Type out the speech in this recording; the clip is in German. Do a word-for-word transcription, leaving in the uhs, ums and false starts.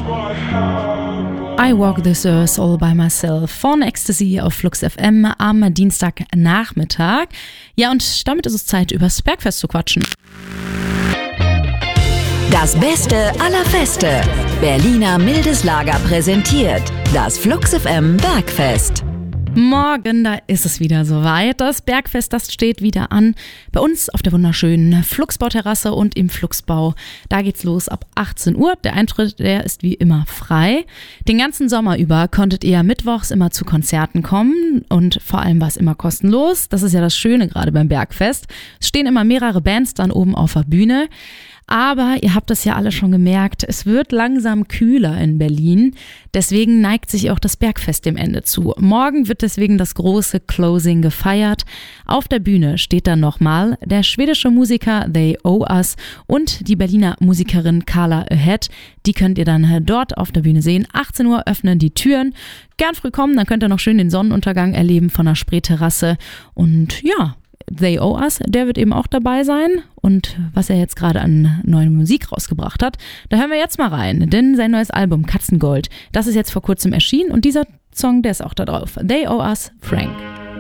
I Walk This Earth All By Myself von Ecstasy auf Flux F M am Dienstagnachmittag. Ja, und damit ist es Zeit, über das Bergfest zu quatschen. Das Beste aller Feste. Berliner Mildes Lager präsentiert das Flux F M Bergfest. Morgen, da ist es wieder soweit. Das Bergfest, das steht wieder an. Bei uns auf der wunderschönen Fluxbau-Terrasse und im Fluxbau. Da geht's los ab achtzehn Uhr. Der Eintritt, der ist wie immer frei. Den ganzen Sommer über konntet ihr mittwochs immer zu Konzerten kommen und vor allem war es immer kostenlos. Das ist ja das Schöne gerade beim Bergfest. Es stehen immer mehrere Bands dann oben auf der Bühne. Aber ihr habt es ja alle schon gemerkt, es wird langsam kühler in Berlin. Deswegen neigt sich auch das Bergfest dem Ende zu. Morgen wird deswegen das große Closing gefeiert. Auf der Bühne steht dann nochmal der schwedische Musiker They Owe Us und die Berliner Musikerin Carla Ahead. Die könnt ihr dann dort auf der Bühne sehen. achtzehn Uhr öffnen die Türen. Gern früh kommen, dann könnt ihr noch schön den Sonnenuntergang erleben von der Spreeterrasse. Und ja, They Owe Us, der wird eben auch dabei sein. Und was er jetzt gerade an neuer Musik rausgebracht hat, da hören wir jetzt mal rein. Denn sein neues Album Katzengold, das ist jetzt vor kurzem erschienen und dieser Song, der ist auch da drauf. They Owe Us, Frank.